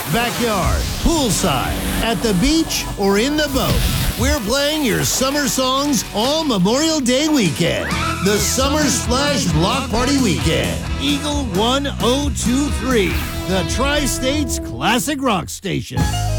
backyard, poolside, at the beach, or in the boat. We're playing your summer songs all Memorial Day weekend. The Summer Splash Block Party Weekend. Eagle 1023, the Tri-States Classic Rock Station.